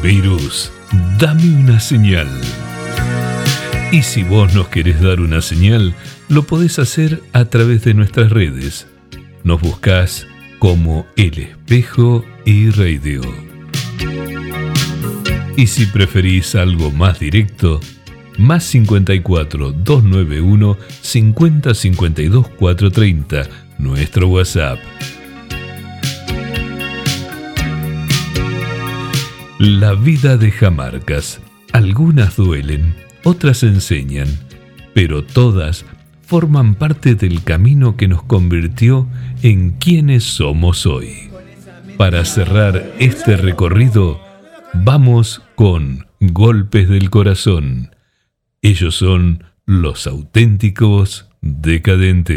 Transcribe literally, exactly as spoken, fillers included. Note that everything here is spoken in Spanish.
Virus, dame una señal. Y si vos nos querés dar una señal, lo podés hacer a través de nuestras redes. Nos buscás como El Espejo y Radio. Y si preferís algo más directo, más cincuenta y cuatro, doscientos noventa y uno, cincuenta, cincuenta y dos, cuatrocientos treinta, nuestro WhatsApp. La vida deja marcas. Algunas duelen, otras enseñan, pero todas forman parte del camino que nos convirtió en quienes somos hoy. Para cerrar este recorrido, vamos con Golpes del Corazón. Ellos son los auténticos decadentes.